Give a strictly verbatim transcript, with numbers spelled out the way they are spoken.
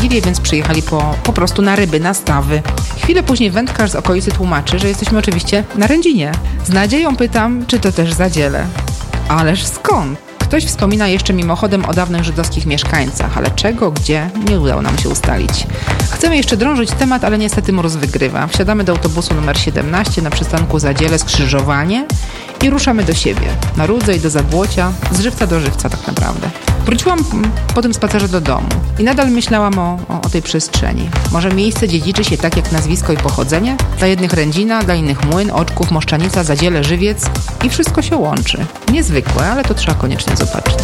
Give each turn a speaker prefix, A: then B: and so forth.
A: Wigilię, więc przyjechali po, po prostu na ryby, na stawy. Chwilę później wędkarz z okolicy tłumaczy, że jesteśmy oczywiście na Rędzinie. Z nadzieją pytam, czy to też Zadziele. Ależ skąd? Ktoś wspomina jeszcze mimochodem o dawnych żydowskich mieszkańcach, ale czego, gdzie, nie udało nam się ustalić. Chcemy jeszcze drążyć temat, ale niestety mróz wygrywa. Wsiadamy do autobusu numer siedemnaście na przystanku Zadziele, Skrzyżowanie i ruszamy do siebie. Na Rudze i do Zabłocia, z Żywca do Żywca tak naprawdę. Wróciłam po tym spacerze do domu i nadal myślałam o, o, o tej przestrzeni. Może miejsce dziedziczy się tak jak nazwisko i pochodzenie? Dla jednych Rędzina, dla innych Młyn, Oczków, Moszczanica, Zadziele, Żywiec i wszystko się łączy. Niezwykłe, ale to trzeba koniecznie zobaczyć.